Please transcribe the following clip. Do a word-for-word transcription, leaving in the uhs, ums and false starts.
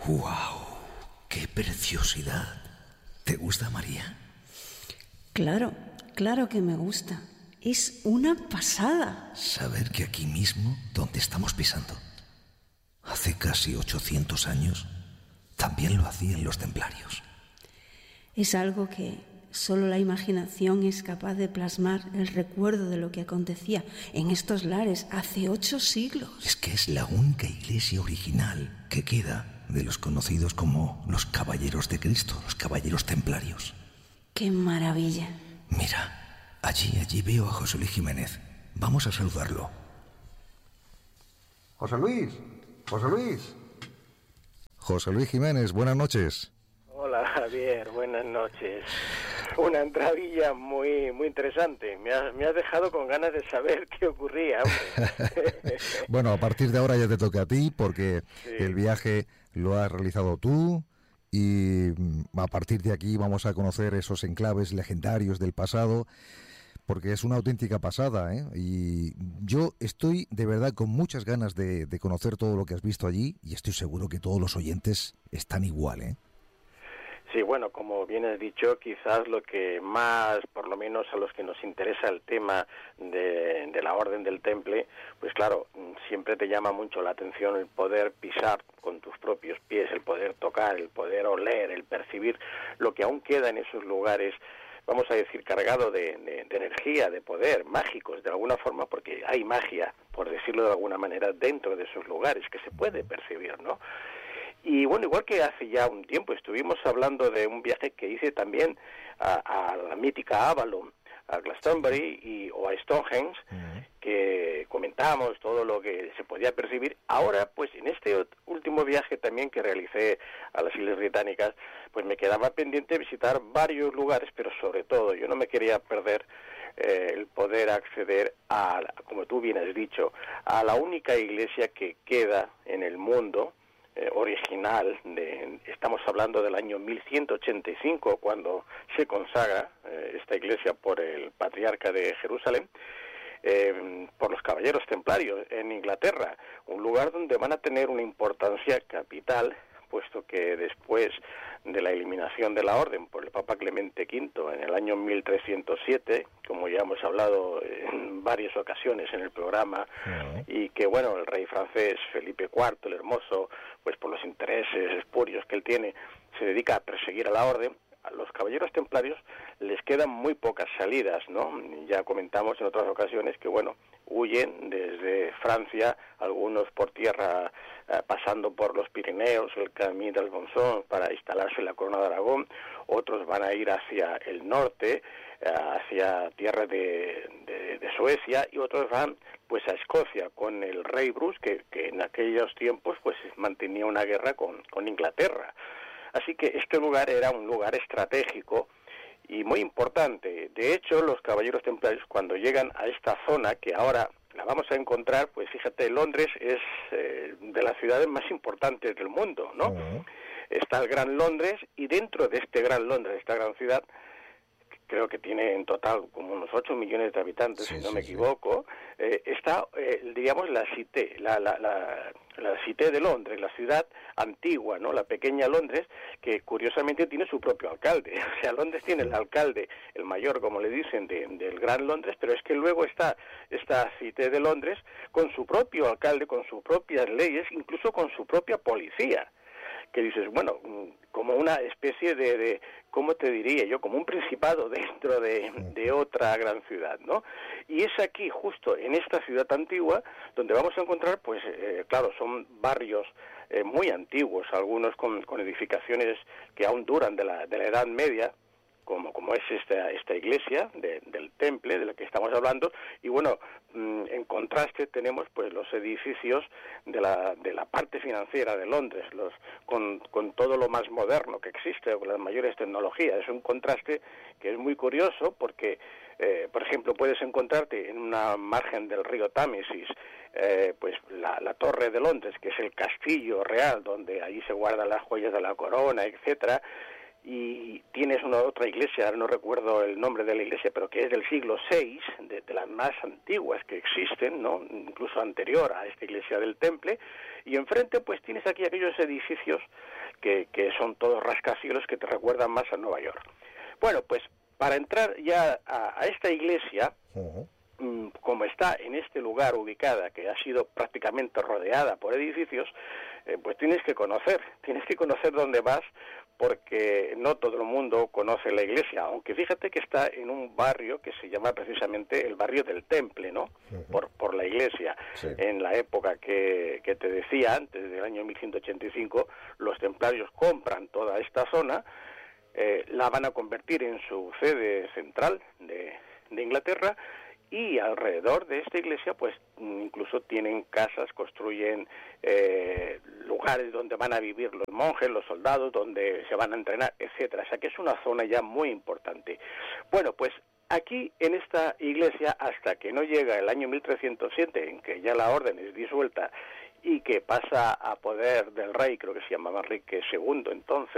¡Guau! ¡Qué preciosidad! ¿Te gusta, María? Claro, claro que me gusta. Es una pasada. Saber que aquí mismo, donde estamos pisando, hace casi ochocientos años, también lo hacían los templarios. Es algo que solo la imaginación es capaz de plasmar el recuerdo de lo que acontecía en estos lares hace ocho siglos. Es que es la única iglesia original que queda de los conocidos como los Caballeros de Cristo, los Caballeros Templarios. ¡Qué maravilla! Mira, allí, allí veo a José Luis Jiménez. Vamos a saludarlo. José Luis, José Luis. José Luis Jiménez, buenas noches. Hola, Javier, buenas noches. Una entradilla muy muy interesante. Me has, me has dejado con ganas de saber qué ocurría, hombre. Bueno, a partir de ahora ya te toca a ti, porque Sí. el viaje lo has realizado tú, y a partir de aquí vamos a conocer esos enclaves legendarios del pasado, porque es una auténtica pasada, ¿eh? Y yo estoy de verdad con muchas ganas de, de conocer todo lo que has visto allí, y estoy seguro que todos los oyentes están igual, ¿eh? Sí, bueno, como bien has dicho, quizás lo que más, por lo menos a los que nos interesa el tema de, de la Orden del Temple, pues claro, siempre te llama mucho la atención el poder pisar con tus propios pies, el poder tocar, el poder oler, el percibir lo que aún queda en esos lugares, vamos a decir, cargado de, de, de energía, de poder, mágicos de alguna forma, porque hay magia, por decirlo de alguna manera, dentro de esos lugares que se puede percibir, ¿no? Y bueno, igual que hace ya un tiempo estuvimos hablando de un viaje que hice también a, a la mítica Avalon, a Glastonbury y, o a Stonehenge, uh-huh. que comentábamos todo lo que se podía percibir. Ahora, pues en este último viaje también que realicé a las Islas Británicas, pues me quedaba pendiente visitar varios lugares, pero sobre todo yo no me quería perder eh, el poder acceder a, como tú bien has dicho, a la única iglesia que queda en el mundo, Eh, original, de, estamos hablando del año mil ciento ochenta y cinco, cuando se consagra eh, esta iglesia por el patriarca de Jerusalén, eh, por los Caballeros Templarios en Inglaterra, un lugar donde van a tener una importancia capital, puesto que después de la eliminación de la orden por el Papa Clemente quinto en el año mil trescientos siete, como ya hemos hablado en varias ocasiones en el programa, uh-huh. y que bueno, el rey francés Felipe cuarto, el Hermoso, pues por los intereses espurios que él tiene, se dedica a perseguir a la orden. A los Caballeros Templarios les quedan muy pocas salidas, ¿no? Ya comentamos en otras ocasiones que, bueno, huyen desde Francia, algunos por tierra, eh, pasando por los Pirineos, el Camí del Gonzón, para instalarse en la Corona de Aragón. Otros van a ir hacia el norte, eh, hacia tierra de, de, de Suecia, y otros van pues a Escocia con el rey Bruce, que, que en aquellos tiempos pues mantenía una guerra con, con Inglaterra. Así que este lugar era un lugar estratégico y muy importante. De hecho, los Caballeros Templarios, cuando llegan a esta zona, que ahora la vamos a encontrar, pues fíjate, Londres es eh, de las ciudades más importantes del mundo, ¿no? Uh-huh. Está el Gran Londres, y dentro de este Gran Londres, esta gran ciudad, creo que tiene en total como unos ocho millones de habitantes, sí, si no sí, me equivoco, sí. eh, está, eh, digamos, la Cité, la, la, la, la Cité de Londres, la ciudad antigua, ¿no? La pequeña Londres, que curiosamente tiene su propio alcalde. O sea, Londres tiene el alcalde, el mayor, como le dicen, de, del Gran Londres, pero es que luego está esta Cité de Londres con su propio alcalde, con sus propias leyes, incluso con su propia policía, que dices, bueno, como una especie de, de, ¿cómo te diría yo? Como un principado dentro de, de otra gran ciudad, ¿no? Y es aquí, justo en esta ciudad antigua, donde vamos a encontrar, pues, eh, claro, son barrios eh, muy antiguos, algunos con, con edificaciones que aún duran de la, de la Edad Media, como como es esta esta iglesia de, del Temple, de la que estamos hablando, y bueno, en contraste tenemos pues los edificios de la de la parte financiera de Londres, los con, con todo lo más moderno que existe, con las mayores tecnologías. Es un contraste que es muy curioso porque, eh, por ejemplo, puedes encontrarte en una margen del río Támesis, eh, pues la, la Torre de Londres, que es el castillo real, donde allí se guardan las joyas de la corona, etcétera, y tienes una otra iglesia, no recuerdo el nombre de la iglesia, pero que es del siglo seis, de, de las más antiguas que existen, ¿no? Incluso anterior a esta iglesia del Temple, y enfrente pues tienes aquí aquellos edificios que, que son todos rascacielos que te recuerdan más a Nueva York. Bueno, pues para entrar ya a, a esta iglesia, uh-huh. como está en este lugar ubicada, que ha sido prácticamente rodeada por edificios, eh, pues tienes que conocer, tienes que conocer dónde vas, porque no todo el mundo conoce la iglesia, aunque fíjate que está en un barrio que se llama precisamente el barrio del Temple, ¿no? Uh-huh. Por, por la iglesia. Sí. En la época que, que te decía antes, del año mil ciento ochenta y cinco, los templarios compran toda esta zona, eh, la van a convertir en su sede central de, de Inglaterra, y alrededor de esta iglesia pues incluso tienen casas, construyen eh, lugares donde van a vivir los monjes, los soldados, donde se van a entrenar, etcétera. O sea que es una zona ya muy importante. Bueno, pues aquí en esta iglesia, hasta que no llega el año mil trescientos siete, en que ya la orden es disuelta y que pasa a poder del rey, creo que se llamaba Enrique segundo entonces,